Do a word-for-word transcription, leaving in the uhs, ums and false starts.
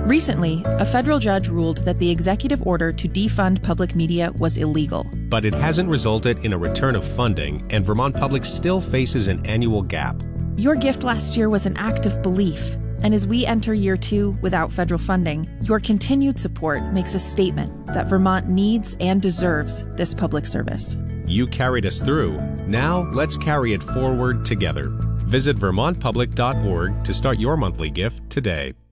Recently, a federal judge ruled that the executive order to defund public media was illegal. But it hasn't resulted in a return of funding, and Vermont Public still faces an annual gap. Your gift last year was an act of belief, and as we enter year two without federal funding, your continued support makes a statement that Vermont needs and deserves this public service. You carried us through. Now let's carry it forward together. Visit vermont public dot org to start your monthly gift today.